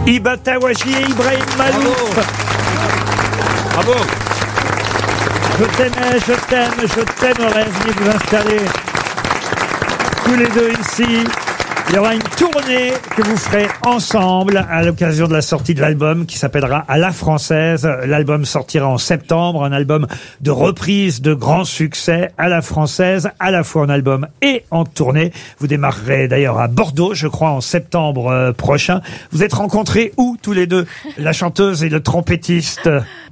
Iba Tawashi et Ibrahim Malouf. Bravo. Je t'aimerais, venez vous installer tous les deux ici. Il y aura une tournée que vous ferez ensemble à l'occasion de la sortie de l'album qui s'appellera À la Française. L'album sortira en septembre, un album de reprise de grands succès à la française, à la fois en album et en tournée. Vous démarrerez d'ailleurs à Bordeaux, je crois, en septembre prochain. Vous êtes rencontrés où tous les deux, la chanteuse et le trompettiste?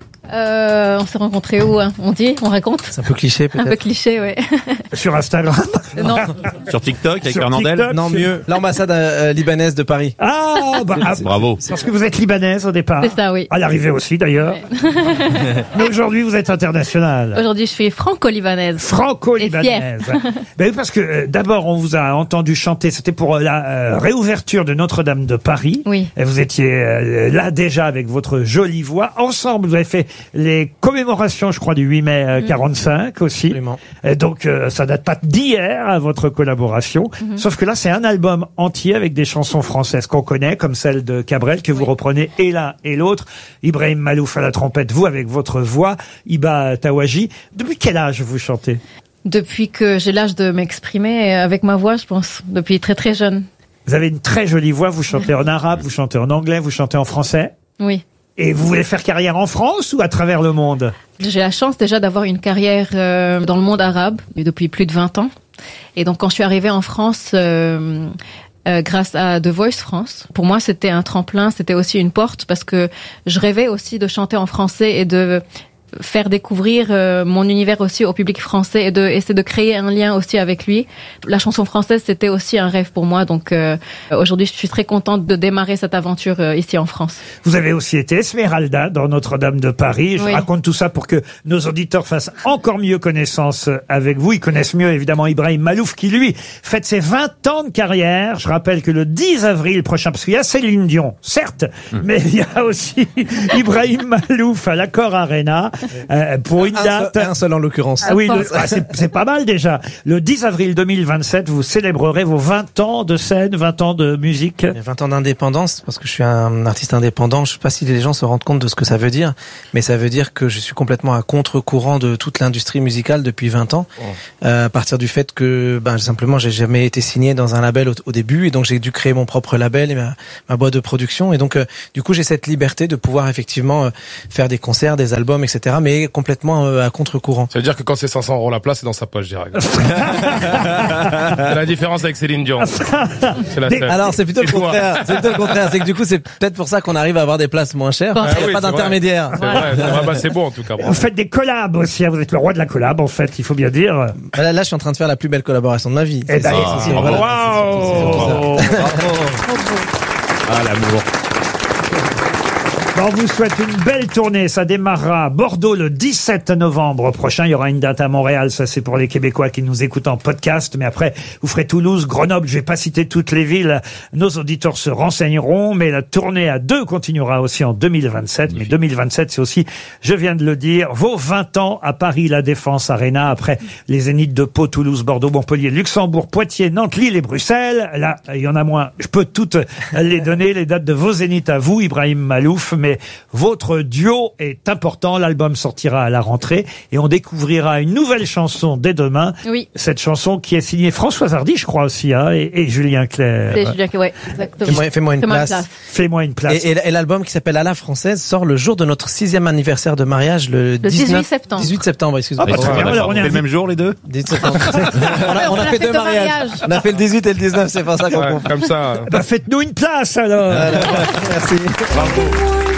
On s'est rencontrés où, hein? On raconte? C'est un peu cliché, peut-être. Un peu cliché, ouais. Sur Instagram? Non. Sur TikTok avec Sur Fernandel. TikTok, Non, mieux. L'ambassade libanaise de Paris. Bravo. Parce que vous êtes libanaise au départ. C'est ça, oui. À l'arrivée aussi, d'ailleurs. Ouais. Mais aujourd'hui, vous êtes international. Aujourd'hui, je suis franco-libanaise. Franco-libanaise. Ben oui, parce que d'abord, on vous a entendu chanter. C'était pour la réouverture de Notre-Dame de Paris. Oui. Et vous étiez là déjà avec votre jolie voix. Ensemble, vous avez fait les commémorations, je crois, du 8 mai 45 aussi. Absolument. Et donc, ça date pas d'hier, votre collaboration. Sauf que là, c'est un album entier avec des chansons françaises qu'on connaît, comme celle de Cabrel, que vous reprenez et l'un et l'autre. Ibrahim Malouf à la trompette, vous avec votre voix. Iba Tawashi. Depuis quel âge vous chantez? Depuis que j'ai l'âge de m'exprimer avec ma voix, je pense. Depuis très très jeune. Vous avez une très jolie voix. Vous chantez en arabe, vous chantez en anglais, vous chantez en français. Oui. Et vous voulez faire carrière en France ou à travers le monde? J'ai la chance déjà d'avoir une carrière dans le monde arabe depuis plus de 20 ans. Et donc quand je suis arrivée en France, grâce à The Voice France, pour moi c'était un tremplin, c'était aussi une porte parce que je rêvais aussi de chanter en français et de faire découvrir mon univers aussi au public français et de essayer de créer un lien aussi avec lui. La chanson française, c'était aussi un rêve pour moi. Donc aujourd'hui, je suis très contente de démarrer cette aventure ici en France. Vous avez aussi été Esmeralda dans Notre-Dame de Paris. Je raconte tout ça pour que nos auditeurs fassent encore mieux connaissance avec vous. Ils connaissent mieux évidemment Ibrahim Malouf qui, lui, fête ses 20 ans de carrière. Je rappelle que le 10 avril prochain, parce qu'il y a Céline Dion, certes, mais il y a aussi Ibrahim Malouf à l'Accor Arena. Pour une date. Un seul en l'occurrence. Ah oui, c'est pas mal déjà. Le 10 avril 2027, vous célébrerez vos 20 ans de scène, 20 ans de musique. Il y a 20 ans d'indépendance, parce que je suis un artiste indépendant. Je sais pas si les gens se rendent compte de ce que ça veut dire, mais ça veut dire que je suis complètement à contre-courant de toute l'industrie musicale depuis 20 ans. À partir du fait que, simplement, j'ai jamais été signé dans un label au début, et donc j'ai dû créer mon propre label et ma boîte de production. Et donc, du coup, j'ai cette liberté de pouvoir effectivement faire des concerts, des albums, etc., mais complètement à contre-courant. Ça veut dire que quand c'est 500 € la place, c'est dans sa poche direct. C'est la différence avec Céline Dion. C'est la seule. Alors c'est plutôt le contraire. C'est plutôt le contraire. C'est que du coup, c'est peut-être pour ça qu'on arrive à avoir des places moins chères. Parce qu'il n'y a pas d'intermédiaire. C'est vrai. C'est bon en tout cas. Vous faites des collabs aussi. Vous êtes le roi de la collab, en fait. Il faut bien dire. Là, je suis en train de faire la plus belle collaboration de ma vie. Eh ben, Bravo. Ah, l'amour. On vous souhaite une belle tournée. Ça démarrera à Bordeaux le 17 novembre prochain. Il y aura une date à Montréal. Ça, c'est pour les Québécois qui nous écoutent en podcast. Mais après, vous ferez Toulouse, Grenoble. Je vais pas citer toutes les villes. Nos auditeurs se renseigneront. Mais la tournée à deux continuera aussi en 2027. Mais 2027, c'est aussi, je viens de le dire, vos 20 ans à Paris, la Défense Arena. Après les Zéniths de Pau, Toulouse, Bordeaux, Montpellier, Luxembourg, Poitiers, Nantes, Lille et Bruxelles. Là, il y en a moins. Je peux toutes les donner, les dates de vos Zéniths à vous, Ibrahim Malouf. Mais votre duo est important. L'album sortira à la rentrée et on découvrira une nouvelle chanson dès demain. Oui. Cette chanson qui est signée Françoise Hardy, je crois aussi, hein, et Julien Clerc. C'est Julien Clerc, ouais, exactement. Fais-moi une place. Fais-moi une place. Et l'album qui s'appelle À la Française sort le jour de notre 6e anniversaire de mariage, le 18 septembre. 18 septembre, excusez-moi. Ah, bah, très bien. Alors, on est le même jour les deux? 18 septembre. on a fait deux mariages. On a fait le 18 et le 19, c'est pour ça qu'on confond. Comme ça. Bah, faites-nous une place alors. Voilà, merci. Bravo.